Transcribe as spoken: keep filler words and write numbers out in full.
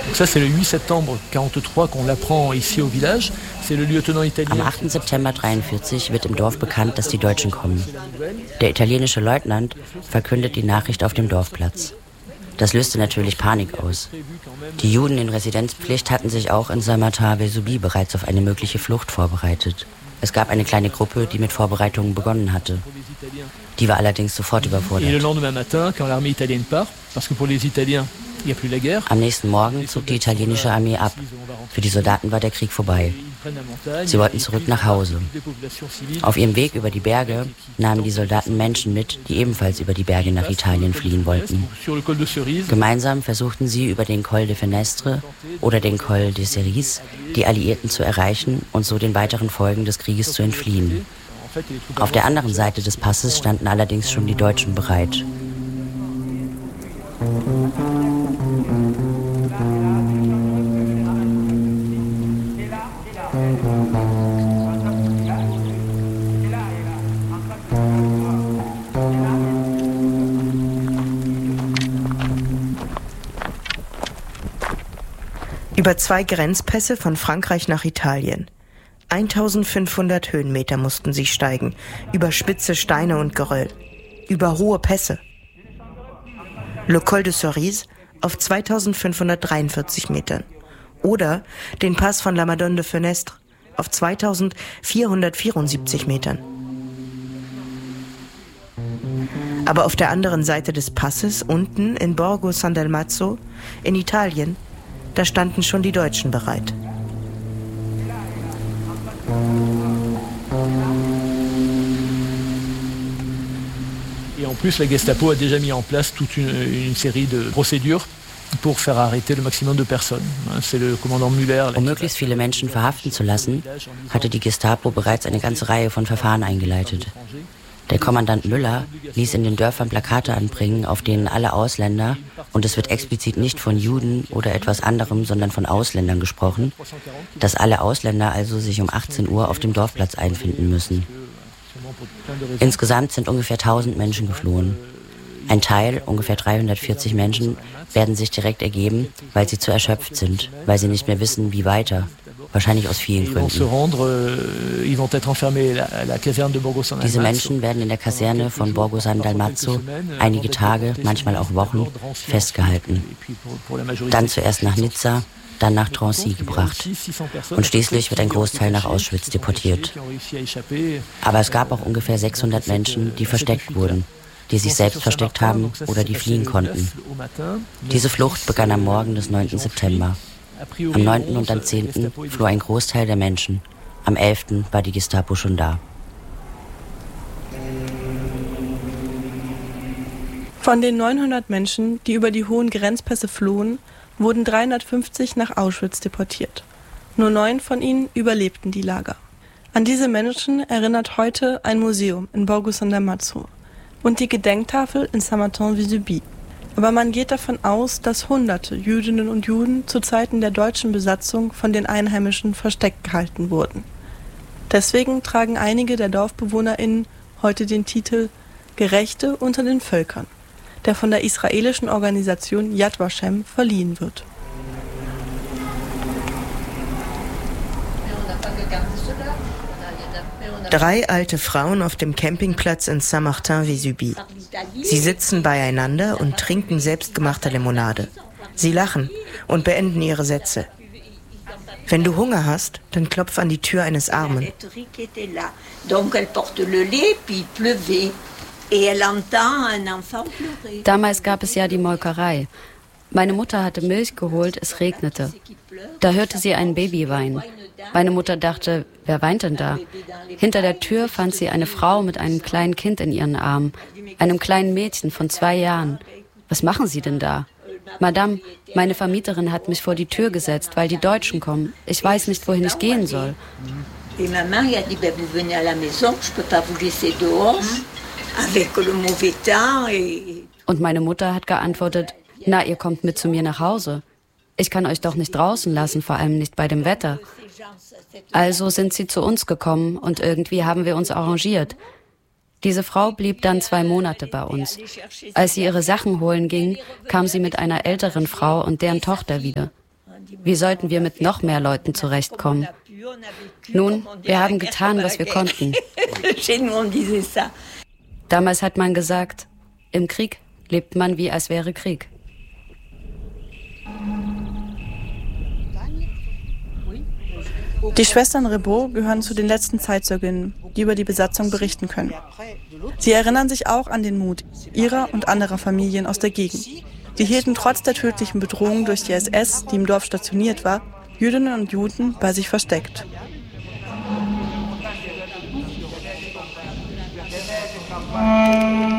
Am achten September dreiundvierzig wird im Dorf bekannt, dass die Deutschen kommen. Der italienische Leutnant verkündet die Nachricht auf dem Dorfplatz. Das löste natürlich Panik aus. Die Juden in Residenzpflicht hatten sich auch in Saint-Martin-Vésubie bereits auf eine mögliche Flucht vorbereitet. Es gab eine kleine Gruppe, die mit Vorbereitungen begonnen hatte. Die war allerdings sofort überfordert. Am nächsten Morgen zog die italienische Armee ab. Für die Soldaten war der Krieg vorbei. Sie wollten zurück nach Hause. Auf ihrem Weg über die Berge nahmen die Soldaten Menschen mit, die ebenfalls über die Berge nach Italien fliehen wollten. Gemeinsam versuchten sie über den Col de Fenestre oder den Col de Cerise die Alliierten zu erreichen und so den weiteren Folgen des Krieges zu entfliehen. Auf der anderen Seite des Passes standen allerdings schon die Deutschen bereit. Über zwei Grenzpässe von Frankreich nach Italien. eintausendfünfhundert Höhenmeter mussten sie steigen, über spitze Steine und Geröll, über hohe Pässe. Le Col de Cerise auf zweitausendfünfhundertdreiundvierzig Metern oder den Pass von La Madone de Fenestre auf zweitausendvierhundertvierundsiebzig Metern. Aber auf der anderen Seite des Passes, unten in Borgo San Dalmazzo, in Italien, da standen schon die Deutschen bereit. Et en plus, la Gestapo a déjà mis en place toute une, une série de procédures pour faire arrêter le maximum de personnes. C'est le commandant Müller. Um möglichst viele Menschen verhaften zu lassen, hatte die Gestapo bereits eine ganze Reihe von Verfahren eingeleitet. Der Kommandant Müller ließ in den Dörfern Plakate anbringen, auf denen alle Ausländer, und es wird explizit nicht von Juden oder etwas anderem, sondern von Ausländern gesprochen, dass alle Ausländer also sich um achtzehn Uhr auf dem Dorfplatz einfinden müssen. Insgesamt sind ungefähr tausend Menschen geflohen. Ein Teil, ungefähr dreihundertvierzig Menschen, werden sich direkt ergeben, weil sie zu erschöpft sind, weil sie nicht mehr wissen, wie weiter. Wahrscheinlich aus vielen Gründen. Diese Menschen werden in der Kaserne von Borgo San Dalmazzo einige Tage, manchmal auch Wochen, festgehalten. Dann zuerst nach Nizza, dann nach Drancy gebracht. Und schließlich wird ein Großteil nach Auschwitz deportiert. Aber es gab auch ungefähr sechshundert Menschen, die versteckt wurden, die sich selbst versteckt haben oder die fliehen konnten. Diese Flucht begann am Morgen des neunten September. Am neunten und am zehnten floh ein Großteil der Menschen. Am elften war die Gestapo schon da. Von den neunhundert Menschen, die über die hohen Grenzpässe flohen, wurden dreihundertfünfzig nach Auschwitz deportiert. Nur neun von ihnen überlebten die Lager. An diese Menschen erinnert heute ein Museum in Borgo San Dalmazzo und die Gedenktafel in Saint-Martin-Vésubie. Aber man geht davon aus, dass hunderte Jüdinnen und Juden zu Zeiten der deutschen Besatzung von den Einheimischen versteckt gehalten wurden. Deswegen tragen einige der DorfbewohnerInnen heute den Titel Gerechte unter den Völkern, der von der israelischen Organisation Yad Vashem verliehen wird. Drei alte Frauen auf dem Campingplatz in Saint-Martin-Vésubie. Sie sitzen beieinander und trinken selbstgemachte Limonade. Sie lachen und beenden ihre Sätze. Wenn du Hunger hast, dann klopf an die Tür eines Armen. Damals gab es ja die Molkerei. Meine Mutter hatte Milch geholt, es regnete. Da hörte sie ein Baby weinen. Meine Mutter dachte, wer weint denn da? Hinter der Tür fand sie eine Frau mit einem kleinen Kind in ihren Armen, einem kleinen Mädchen von zwei Jahren. Was machen Sie denn da? Madame, meine Vermieterin hat mich vor die Tür gesetzt, weil die Deutschen kommen. Ich weiß nicht, wohin ich gehen soll. Und meine Mutter hat geantwortet, na, ihr kommt mit zu mir nach Hause. Ich kann euch doch nicht draußen lassen, vor allem nicht bei dem Wetter. Also sind sie zu uns gekommen und irgendwie haben wir uns arrangiert. Diese Frau blieb dann zwei Monate bei uns. Als sie ihre Sachen holen ging, kam sie mit einer älteren Frau und deren Tochter wieder. Wie sollten wir mit noch mehr Leuten zurechtkommen? Nun, wir haben getan, was wir konnten. Damals hat man gesagt, im Krieg lebt man wie als wäre Krieg. Die Schwestern Rebaud gehören zu den letzten Zeitzeuginnen, die über die Besatzung berichten können. Sie erinnern sich auch an den Mut ihrer und anderer Familien aus der Gegend. Sie hielten trotz der tödlichen Bedrohung durch die S S, die im Dorf stationiert war, Jüdinnen und Juden bei sich versteckt. Thank you.